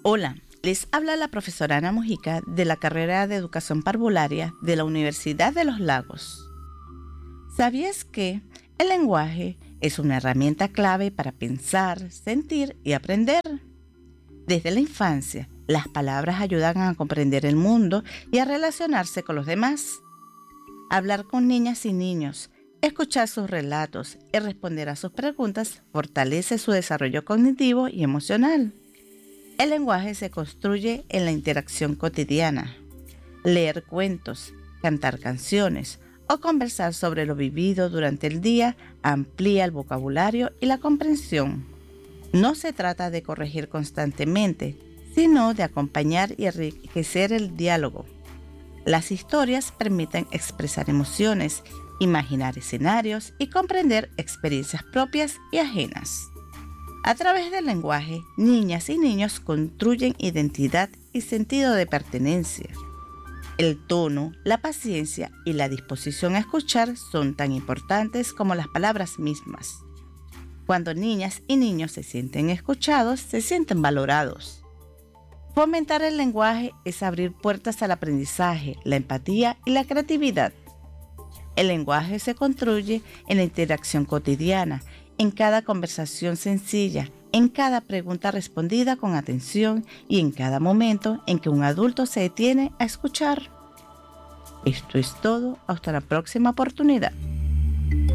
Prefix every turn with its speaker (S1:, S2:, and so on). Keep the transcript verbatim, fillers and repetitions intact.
S1: Hola, les habla la profesora Ana Mujica de la carrera de Educación Parvularia de la Universidad de los Lagos. ¿Sabías que el lenguaje es una herramienta clave para pensar, sentir y aprender? Desde la infancia, las palabras ayudan a comprender el mundo y a relacionarse con los demás. Hablar con niñas y niños, escuchar sus relatos y responder a sus preguntas fortalece su desarrollo cognitivo y emocional. El lenguaje se construye en la interacción cotidiana. Leer cuentos, cantar canciones o conversar sobre lo vivido durante el día amplía el vocabulario y la comprensión. No se trata de corregir constantemente, sino de acompañar y enriquecer el diálogo. Las historias permiten expresar emociones, imaginar escenarios y comprender experiencias propias y ajenas. A través del lenguaje, niñas y niños construyen identidad y sentido de pertenencia. El tono, la paciencia y la disposición a escuchar son tan importantes como las palabras mismas. Cuando niñas y niños se sienten escuchados, se sienten valorados. Fomentar el lenguaje es abrir puertas al aprendizaje, la empatía y la creatividad. El lenguaje se construye en la interacción cotidiana, en cada conversación sencilla, en cada pregunta respondida con atención y en cada momento en que un adulto se detiene a escuchar. Esto es todo, hasta la próxima oportunidad.